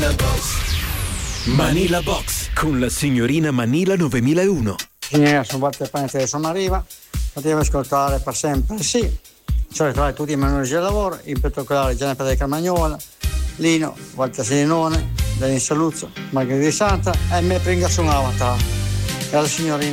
Manila Box con la signorina Manila 9001. Signora, sono Walter Panetta di Somariva, poteva ascoltare per sempre, sì. Cioè, tra tutti i manuali del lavoro, in particolare Gianni Pedro Carmagnola, Lino, Walter Selinone, Denis Saluzzo, Margherita Di Santa e me Pringa su un avatar. E la signorina.